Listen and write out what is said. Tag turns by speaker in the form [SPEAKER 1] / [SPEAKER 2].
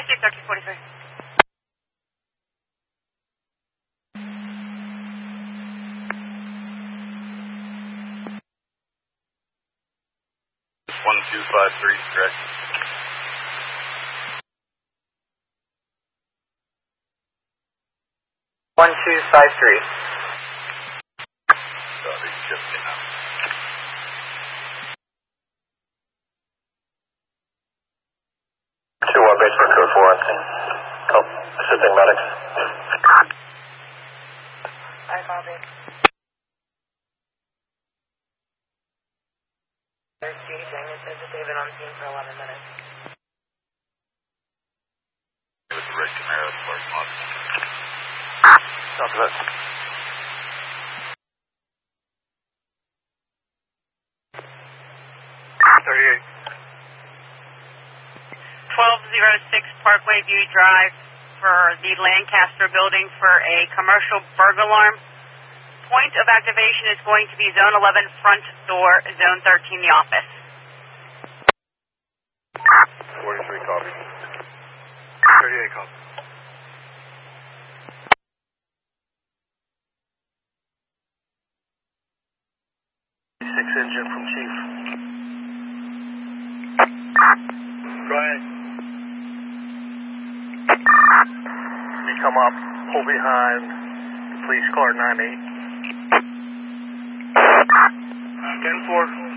[SPEAKER 1] Chief 1343.
[SPEAKER 2] One 253, correct.
[SPEAKER 3] 1253.
[SPEAKER 2] Sorry, just came out.
[SPEAKER 3] Base for code 4 on scene. Oh, assisting medics.
[SPEAKER 1] I copy. There's Judy James says that they've been on scene for 11 minutes.
[SPEAKER 2] With the red Camaro at the parking lot.
[SPEAKER 3] Copy that.
[SPEAKER 1] .38. 1206 Parkway View Drive for the Lancaster building for a commercial burglar alarm. Point of activation is going to be Zone 11 front door, Zone 13 the office.
[SPEAKER 2] 43 copy. 38 copy.
[SPEAKER 3] Engine from Chief.
[SPEAKER 2] Go ahead.
[SPEAKER 3] You come up, pull behind the police car 98.
[SPEAKER 2] 10-4.